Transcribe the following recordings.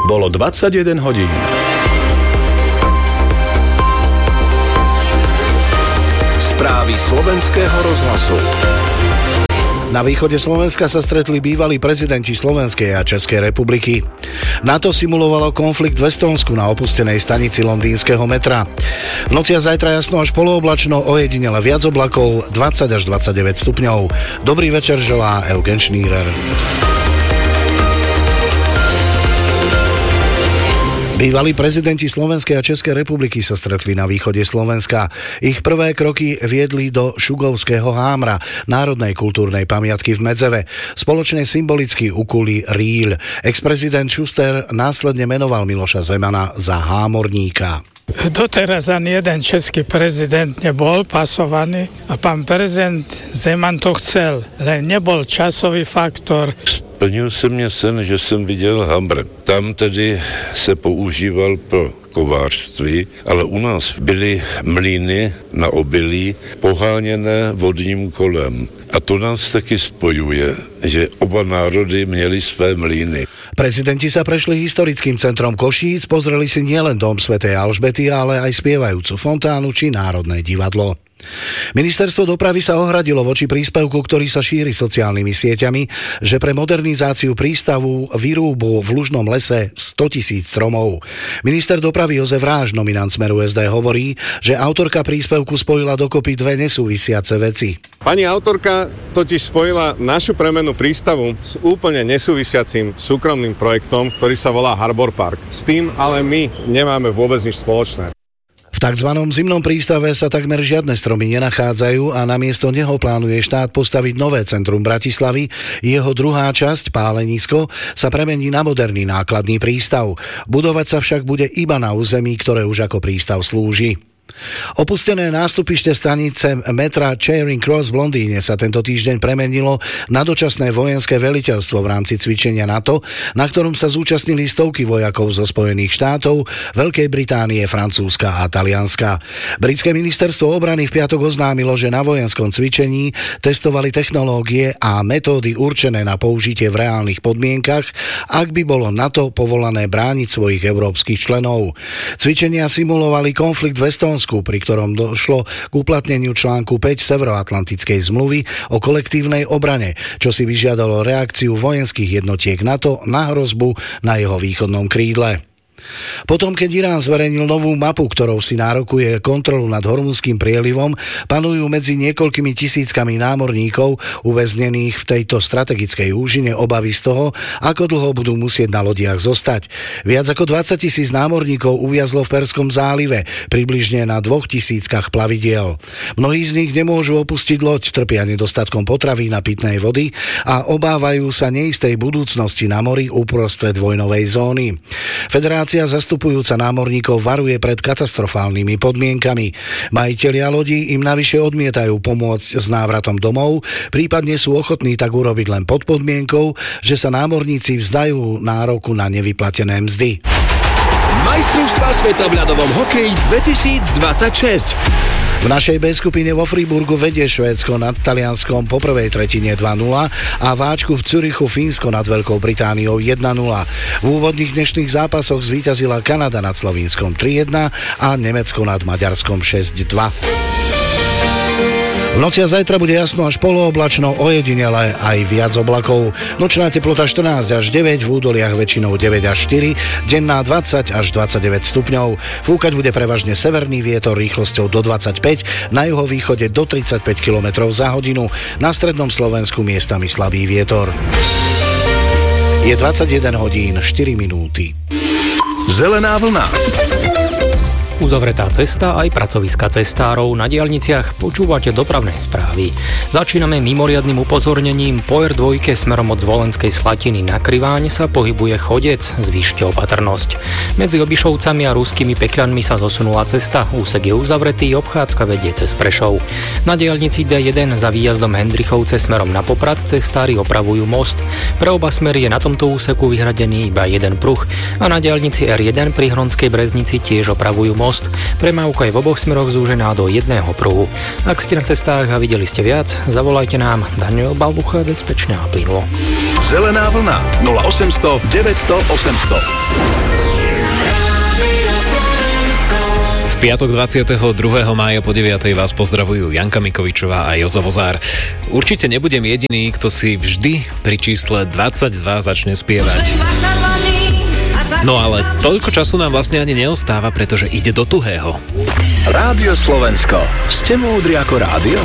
Bolo 21 hodín. Správy slovenského rozhlasu. Na východe Slovenska sa stretli bývalí prezidenti Slovenskej a Českej republiky. NATO simulovalo konflikt v Estónsku na opustenej stanici londýnskeho metra. V noci a zajtra jasno až polooblačno, ojedinele viac oblakov, 20 až 29 stupňov. Dobrý večer želá Eugen Šnírer. Bývalí prezidenti Slovenskej a Českej republiky sa stretli na východe Slovenska. Ich prvé kroky viedli do Šugovského hámra, národnej kultúrnej pamiatky v Medzeve. Spoločne symbolicky ukuli rýľ. Ex-prezident Šuster následne menoval Miloša Zemana za hámorníka. Doteraz ani jeden český prezident nebol pasovaný a pán prezident Zeman to chcel, len nebol časový faktor. Splnil se mě sen, že jsem viděl Hamr. Tam tedy se používal pro kovářství, ale u nás byly mlýny na obilí poháněné vodním kolem. A to nás taky spojuje, že oba národy měli své mlýny. Prezidenti sa prešli historickým centrom Košíc, pozreli si nielen dom svätej Alžbety, ale aj spievajúcu fontánu či Národné divadlo. Ministerstvo dopravy sa ohradilo voči príspevku, ktorý sa šíri sociálnymi sieťami, že pre modernizáciu prístavu vyrúbu v Lužnom lese 100 000 stromov. Minister dopravy Jozef Ráž, nominant Smeru SD, hovorí, že autorka príspevku spojila dokopy dve nesúvisiace veci. Pani autorka totiž spojila našu premenu prístavu s úplne nesúvisiacím súkromným projektom, ktorý sa volá Harbor Park. S tým ale my nemáme vôbec nič spoločné. V takzvanom zimnom prístave sa takmer žiadne stromy nenachádzajú a namiesto neho plánuje štát postaviť nové centrum Bratislavy. Jeho druhá časť, Pálenisko, sa premení na moderný nákladný prístav. Budovať sa však bude iba na území, ktoré už ako prístav slúži. Opustené nástupište stanice metra Charing Cross v Londýne sa tento týždeň premenilo na dočasné vojenské veliteľstvo v rámci cvičenia NATO, na ktorom sa zúčastnili stovky vojakov zo Spojených štátov, Veľkej Británie, Francúzska a Talianska. Britské ministerstvo obrany v piatok oznámilo, že na vojenskom cvičení testovali technológie a metódy určené na použitie v reálnych podmienkach, ak by bolo NATO povolané brániť svojich európskych členov. Cvičenia simulovali konflikt v Estónsku, pri ktorom došlo k uplatneniu článku 5 Severoatlantickej zmluvy o kolektívnej obrane, čo si vyžiadalo reakciu vojenských jednotiek NATO na hrozbu na jeho východnom krídle. Potom, keď Irán zverejnil novú mapu, ktorou si nárokuje kontrolu nad Hormuzským prielivom, panujú medzi niekoľkými tisíckami námorníkov uväznených v tejto strategickej úžine obavy z toho, ako dlho budú musieť na lodiach zostať. Viac ako 20 000 námorníkov uviazlo v Perskom zálive, približne na 2000 plavidiel. Mnohí z nich nemôžu opustiť loď, trpia nedostatkom potravín a pitnej vody a obávajú sa neistej budúcnosti na mori uprostred vojnovej zóny. Federácia zastupujúca námorníkov varuje pred katastrofálnymi podmienkami. Majitelia lodí im navyše odmietajú pomôcť s návratom domov, prípadne sú ochotní tak urobiť len pod podmienkou, že sa námorníci vzdajú nároku na nevyplatené mzdy. Majstrovstvá sveta v ľadovom hokeji 2026. V našej B skupine vo Friburgu vedie Švédsko nad Talianskom po prvej tretine 2-0 a v Ačku v Zürichu Fínsko nad Veľkou Britániou 1-0. V úvodných dnešných zápasoch zvíťazila Kanada nad Slovínskom 3-1 a Nemecko nad Maďarskom 6-2. V noci a zajtra bude jasno až polooblačno, ojedinele aj viac oblakov. Nočná teplota 14 až 9, v údoliach väčšinou 9 až 4, denná 20 až 29 stupňov. Fúkať bude prevažne severný vietor rýchlosťou do 25, na juhovýchode do 35 km za hodinu, na strednom Slovensku miestami slabý vietor. Je 21 hodín 4 minúty. Zelená vlna. Uzavretá cesta aj pracoviska cestárov na diaľniciach. Počúvate dopravné správy. Začíname mimoriadnym upozornením. Po R2 smerom od Zvolenskej Slatiny na Kriváň sa pohybuje chodec. Zvýšte opatrnosť. Medzi Obišovcami a Ruskými Pekľanmi sa zosunula cesta. Úsek je uzavretý, obchádzka vedie cez Prešov. Na diaľnici D1 za výjazdom Hendrichovce smerom na Poprad cestári opravujú most. Pre oba smery je na tomto úseku vyhradený iba jeden pruh a na diaľnici R1 pri Hronskej Breznici tiež opravujú most. most. Premávka je v oboch smeroch zúžená do jedného pruhu. Ak ste na cestách a videli ste viac, zavolajte nám. Daniel Balbucha, bezpečne a plynulo. Zelená vlna 0800 900 800. V piatok 22. mája po 9. vás pozdravujú Janka Mikovičová a Jozo Vozár. Určite nebudem jediný, kto si vždy pri čísle 22 začne spievať. No ale toľko času nám vlastne ani neostáva, pretože ide do tuhého. Rádio Slovensko. Ste múdri ako rádio?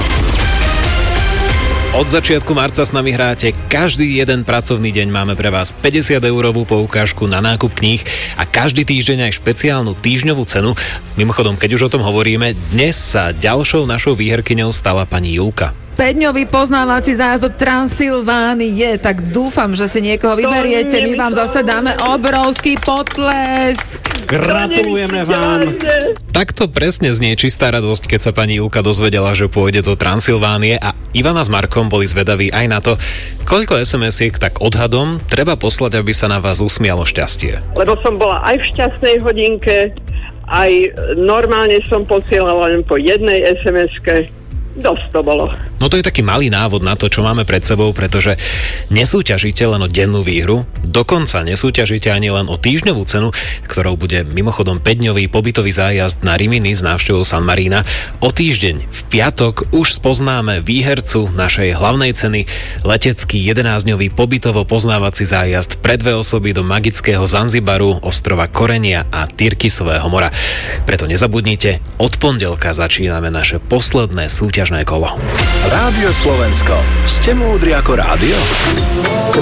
Od začiatku marca s nami hráte. Každý jeden pracovný deň máme pre vás 50-eurovú poukážku na nákup kníh a každý týždeň aj špeciálnu týždňovú cenu. Mimochodom, keď už o tom hovoríme, dnes sa ďalšou našou výherkyňou stala pani Julka. 5-dňový poznávací zájazd do Transylvánie, tak dúfam, že si niekoho vyberiete. My vám zase dáme obrovský potlesk. Gratulujeme vám. Takto presne znie čistá radosť, keď sa pani Julka dozvedela, že pôjde do Transylvánie, a Ivana s Markom boli zvedaví aj na to, koľko SMS-iek tak odhadom treba poslať, aby sa na vás usmialo šťastie. Lebo som bola aj v šťastnej hodinke, aj normálne som posielala len po jednej SMS-ke. Dosť to bolo. No to je taký malý návod na to, čo máme pred sebou, pretože nesúťažíte len o dennú výhru, dokonca nesúťažíte ani len o týždňovú cenu, ktorou bude mimochodom 5-dňový pobytový zájazd na Rimini s návštevou San Marína. O týždeň v piatok už spoznáme výhercu našej hlavnej ceny, letecký 11-dňový pobytovo poznávací zájazd pre 2 osoby do magického Zanzibaru, ostrova Korenia a Tyrkisového mora. Preto nezabudnite, od pondelka začíname naše posledné súťažné kolo. Rádio Slovensko. Ste múdri ako rádio?